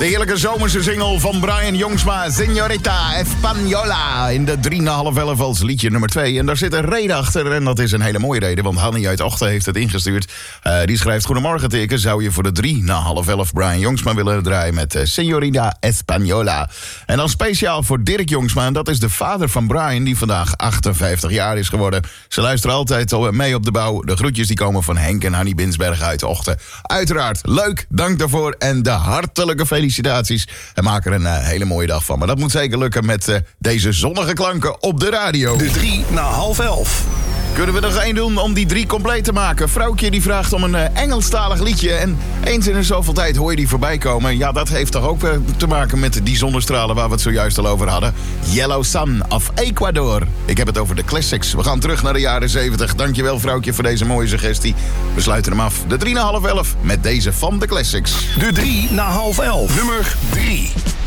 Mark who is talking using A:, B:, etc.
A: De heerlijke zomerse single van Brian Jongsma, Señorita Española. In de 3,5 als liedje nummer 2. En daar zit een reden achter. En dat is een hele mooie reden, want Hanny uit Ochten heeft het ingestuurd. Die schrijft: goedemorgen Teken, zou je voor de 3,5 Brian Jongsma willen draaien met Señorita Española. En dan speciaal voor Dirk Jongsma. En dat is de vader van Brian, die vandaag 58 jaar is geworden. Ze luisteren altijd mee op de bouw. De groetjes die komen van Henk en Hanny Binsberg uit Ochten. Uiteraard leuk, dank daarvoor. En de hartelijke felicitaties. En maak er een hele mooie dag van. Maar dat moet zeker lukken met deze zonnige klanken op de radio.
B: De 3:30.
A: Kunnen we nog één doen om die 3 compleet te maken? Vrouwtje die vraagt om een Engelstalig liedje. En eens in zoveel tijd hoor je die voorbij komen. Ja, dat heeft toch ook te maken met die zonnestralen waar we het zojuist al over hadden. Yellow Sun of Ecuador. Ik heb het over de classics. We gaan terug naar de jaren 70. Dankjewel vrouwtje voor deze mooie suggestie. We sluiten hem af. De 3:30 met deze van de classics.
B: De 3:30. Nummer 3.